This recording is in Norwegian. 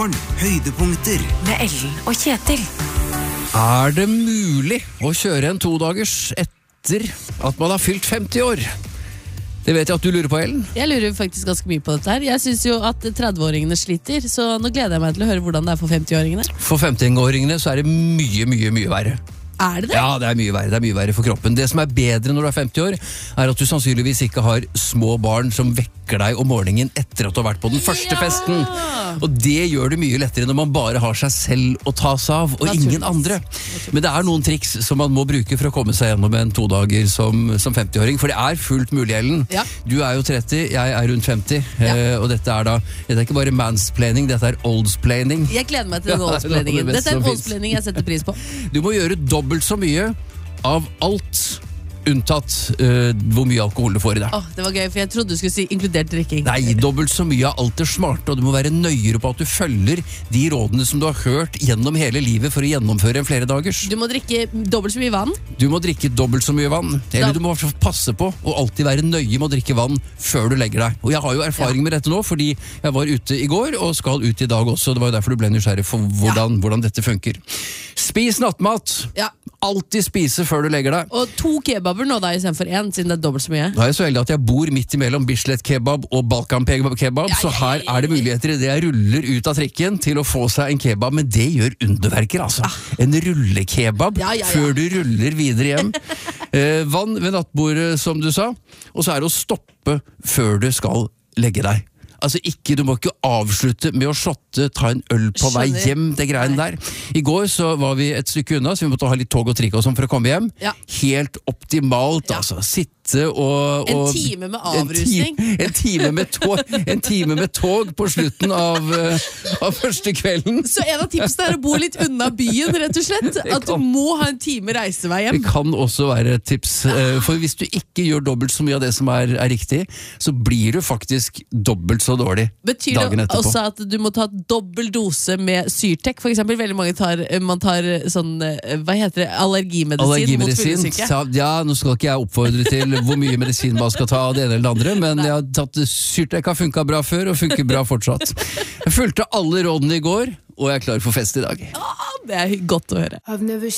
Morgen, høydepunkter med Ellen og Kjetil. Er det mulig å kjøre en 2-dagers etter at man har fylt 50 år? Det vet jeg at du lurer på, Ellen. Jeg lurer faktisk ganske mye på dette her. Jeg synes jo at 30-åringene sliter, så nå gleder jeg meg til å høre hvordan det er for 50-åringene. For 50-åringene så er det mye verre. Er det det? Ja, det er mye verre for kroppen. Det som er bedre når du er 50 år, er at du sannsynligvis ikke har små barn som vekker deg om morgenen etter at du har vært på den første festen. Og det gjør det mye lettere når man bare har seg selv å ta seg av, og ingen andre. Men det er noen triks som man må bruke for å komme seg gjennom en 2-dager som 50-åring, for det er fullt mulig, Ellen. Ja. Du er jo 30, jeg er rundt 50, og dette er ikke bare mansplaining, dette er oldsplaining. Jeg gleder meg til den oldsplainingen. Dette er en oldsplaining jeg setter pris på. Du må gjøre dobbelt så mye av alt, unntatt hvor mye alkohol du får i deg. Det var gøy, for jeg trodde du skulle si inkludert drikking. Nei, dobbelt så mye av alt det smarte, og du må være nøyere på at du følger de rådene som du har hørt gjennom hele livet for å gjennomføre en flere dagers. Du må drikke dobbelt så mye vann. Du må drikke dobbelt så mye vann, eller du må passe på å alltid være nøye med å drikke vann før du legger deg. Og jeg har jo erfaring med dette nå, fordi jeg var ute i går og skal ut i dag også. Det var jo derfor du ble nysgjerrig for hvordan dette funker. Spis nattmat. Ja. Alltid spise før du legger deg. Og 2 kebaber nå da, i stedet for 1, siden det er dobbelt så mye. Nå er jeg så heldig at jeg bor midt imellom Bislett kebab og Balkan kebab, så her er det muligheter i det jeg ruller ut av trikken til å få seg en kebab, men det gjør underverker, altså. En rullekebab før du ruller videre hjem. Vann ved nattbordet, som du sa, og så er det å stoppe før du skal legge deg. Altså du må ikke avslutte med å shotte, ta en øl på vei hjem, det greiene der. I går så var vi et stykke unna, så vi måtte ha litt tog og trikk og sånn for å komme hjem. Ja. Helt optimalt, altså. Sitte og en time med avrusning. En time med tog på slutten av første kvelden. Så en av tipsene er å bo litt unna byen, rett og slett. At du må ha en time reisevei hjem. Det kan også være et tips. For hvis du ikke gjør dobbelt så mye av det som er riktig, så blir du faktisk dobbelt så dårlig dagen etterpå. Betyr det også at du må ta dobbel dose med Syrtec, for eksempel? Veldig mange tar sånn, hva heter det, allergimedisin mot fyllesyke? Ja, nå skal ikke jeg oppfordre til hvor mye medisin man skal ta av det ene eller det andre, men jeg har tatt Syrtec, har funket bra før og funker bra fortsatt. Jeg fulgte alle rådene i går, og jeg er klar for fest i dag. Det er godt å høre.